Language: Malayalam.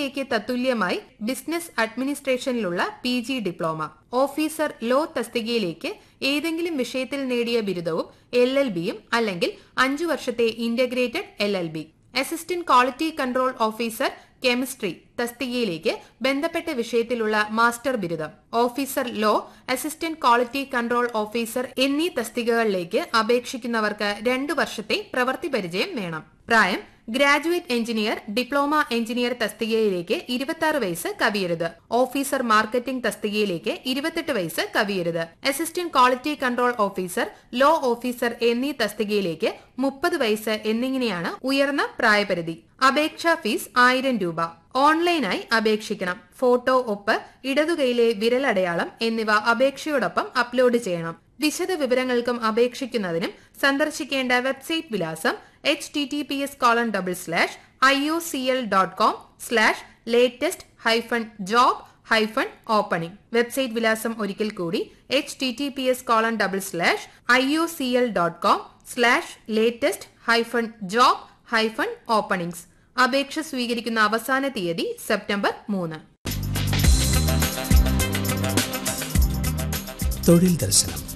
MBAക്ക് തത്തുല്യമായി business അഡ്മിനിസ്ട്രേഷനിലുള്ള PG diploma. Officer law തസ്തികയിലേക്ക് ഏതെങ്കിലും വിഷയത്തിൽ നേടിയ ബിരുദവും LLBയും അല്ലെങ്കിൽ 5 വർഷത്തെ integrated LLB. Assistant quality control officer chemistry തസ്തികയിലേക്ക് ബന്ധപ്പെട്ട വിഷയത്തിലുള്ള മാസ്റ്റർ ബിരുദം. Officer law, assistant quality control officer എന്നീ തസ്തികകളിലേക്ക് അപേക്ഷിക്കുന്നവർക്ക് 2 വർഷത്തെ പ്രവൃത്തി പരിചയം വേണം. പ്രായം ഗ്രാജുവേറ്റ് എഞ്ചിനീയർ, ഡിപ്ലോമ എഞ്ചിനീയർ തസ്തികയിലേക്ക് 26 വയസ്സ് കവിയരുത്. ഓഫീസർ മാർക്കറ്റിംഗ് തസ്തികയിലേക്ക് 28 വയസ്സ് കവിയരുത്. Assistant quality control officer, law officer എന്നീ തസ്തികയിലേക്ക് 30 വയസ്സ് എന്നിങ്ങനെയാണ് ഉയർന്ന പ്രായപരിധി. അപേക്ഷാ ഫീസ് 1000 രൂപ. ഓൺലൈനായി അപേക്ഷിക്കണം. ഫോട്ടോ, ഒപ്പ്, ഇടതുകൈയിലെ വിരലടയാളം എന്നിവ അപേക്ഷയോടൊപ്പം അപ്ലോഡ് ചെയ്യണം. വിശദ വിവരങ്ങൾക്കും അപേക്ഷിക്കുന്നതിനും സന്ദർശിക്കേണ്ട വെബ്സൈറ്റ് വിലാസം https://iocl.com/latest-job-opening. വെബ്സൈറ്റ് വിലാസം ഒരിക്കൽ കൂടി https://iocl.com/latest-job-openings. അപേക്ഷ സ്വീകരിക്കുന്ന അവസാന തീയതി സെപ്റ്റംബർ 3. തൊഴിൽ ദർശനം.